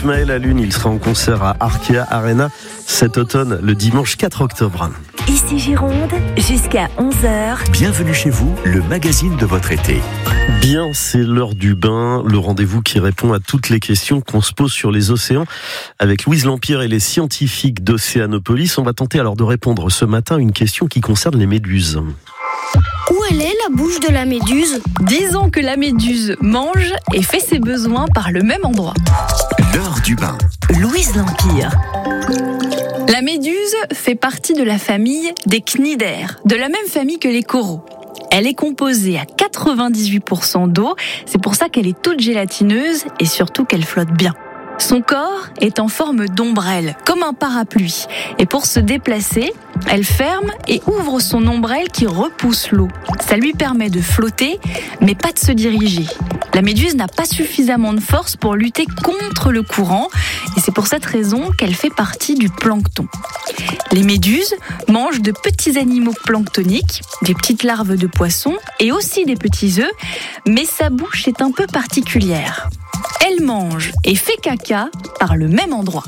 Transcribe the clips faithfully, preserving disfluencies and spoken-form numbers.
Ismaël Alune, il sera en concert à Arkea Arena cet automne, le dimanche quatre octobre. Ici Gironde, jusqu'à onze heures. Bienvenue chez vous, le magazine de votre été. Bien, c'est l'heure du bain, le rendez-vous qui répond à toutes les questions qu'on se pose sur les océans. Avec Louise Lampire et les scientifiques d'Océanopolis, on va tenter alors de répondre ce matin à une question qui concerne les méduses. Où elle est la bouche de la méduse ? Disons que la méduse mange et fait ses besoins par le même endroit. L'heure du bain. Louise Lampire. La méduse fait partie de la famille des cnidaires, de la même famille que les coraux. Elle est composée à quatre-vingt-dix-huit pour cent d'eau, c'est pour ça qu'elle est toute gélatineuse et surtout qu'elle flotte bien. Son corps est en forme d'ombrelle, comme un parapluie. Et pour se déplacer, elle ferme et ouvre son ombrelle qui repousse l'eau. Ça lui permet de flotter, mais pas de se diriger. La méduse n'a pas suffisamment de force pour lutter contre le courant, et c'est pour cette raison qu'elle fait partie du plancton. Les méduses mangent de petits animaux planctoniques, des petites larves de poissons et aussi des petits œufs, mais sa bouche est un peu particulière. Elle mange et fait caca par le même endroit.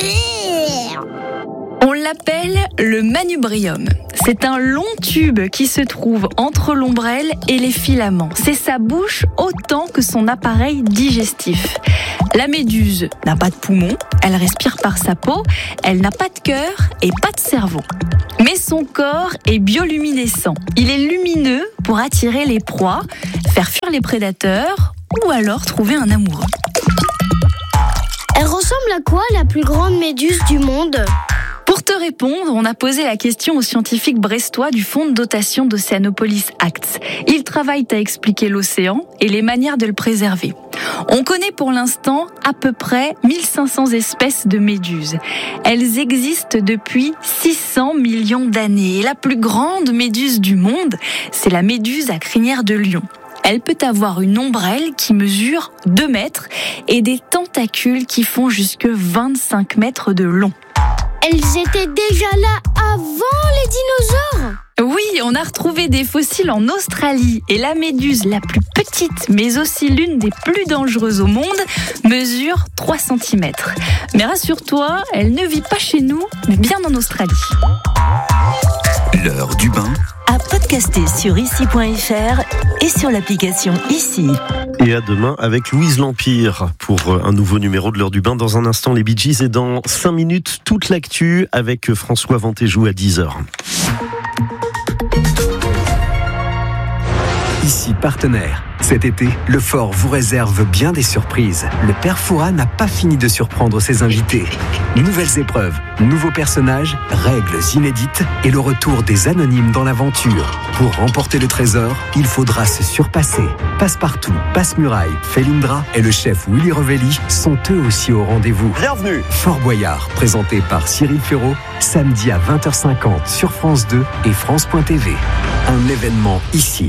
On l'appelle le manubrium. C'est un long tube qui se trouve entre l'ombrelle et les filaments. C'est sa bouche autant que son appareil digestif. La méduse n'a pas de poumons, elle respire par sa peau, elle n'a pas de cœur et pas de cerveau. Mais son corps est bioluminescent. Il est lumineux pour attirer les proies, faire fuir les prédateurs ou alors trouver un amoureux. Elle ressemble à quoi la plus grande méduse du monde ? Pour te répondre, on a posé la question aux scientifiques brestois du fonds de dotation d'Océanopolis Acts. Ils travaillent à expliquer l'océan et les manières de le préserver. On connaît pour l'instant à peu près mille cinq cents espèces de méduses. Elles existent depuis six cents millions d'années. Et la plus grande méduse du monde, c'est la méduse à crinière de lion. Elle peut avoir une ombrelle qui mesure deux mètres et des tentacules qui font jusque vingt-cinq mètres de long. Elles étaient déjà là avant les dinosaures ? Oui, on a retrouvé des fossiles en Australie et la méduse la plus petite, mais aussi l'une des plus dangereuses au monde, mesure trois centimètres. Mais rassure-toi, elle ne vit pas chez nous, mais bien en Australie. L'heure du bain. À podcaster sur ici point f r et sur l'application Ici. Et à demain avec Louise Lampire pour un nouveau numéro de l'heure du bain. Dans un instant, les Bee Gees et dans cinq minutes, toute l'actu avec François Ventéjou à dix heures. Ici partenaire. Cet été, le Fort vous réserve bien des surprises. Le Père Fouras n'a pas fini de surprendre ses invités. Nouvelles épreuves, nouveaux personnages, règles inédites et le retour des anonymes dans l'aventure. Pour remporter le trésor, il faudra se surpasser. Passepartout, Passe-Muraille, Felindra et le chef Willy Revelli sont eux aussi au rendez-vous. Bienvenue. Fort Boyard, présenté par Cyril Ferraud, samedi à vingt heures cinquante sur France deux et France point T V. Un événement ici.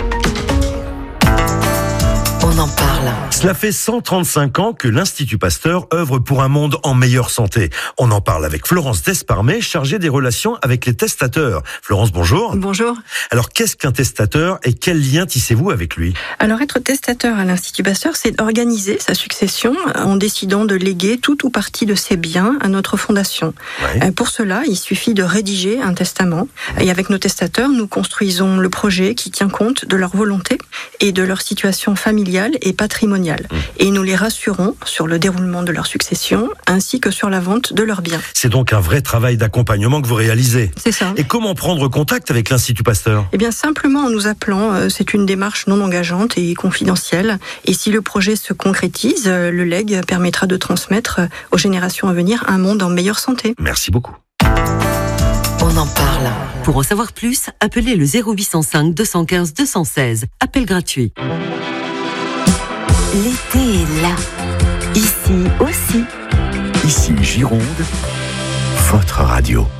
On en parle. Cela fait cent trente-cinq ans que l'Institut Pasteur œuvre pour un monde en meilleure santé. On en parle avec Florence Desparmet, chargée des relations avec les testateurs. Florence, bonjour. Bonjour. Alors, qu'est-ce qu'un testateur et quel lien tissez-vous avec lui ? Alors, être testateur à l'Institut Pasteur, c'est organiser sa succession en décidant de léguer tout ou partie de ses biens à notre fondation. Ouais. Pour cela, il suffit de rédiger un testament. Et avec nos testateurs, nous construisons le projet qui tient compte de leur volonté et de leur situation familiale et patrimoniale. Et nous les rassurons sur le déroulement de leur succession ainsi que sur la vente de leurs biens. C'est donc un vrai travail d'accompagnement que vous réalisez. C'est ça. Et comment prendre contact avec l'Institut Pasteur ? Eh bien, simplement en nous appelant. C'est une démarche non engageante et confidentielle. Et si le projet se concrétise, le legs permettra de transmettre aux générations à venir un monde en meilleure santé. Merci beaucoup. On en parle. Pour en savoir plus, appelez le zéro huit cent cinq deux cent quinze deux cent seize. Appel gratuit. L'été est là. Ici aussi. Ici Gironde, votre radio.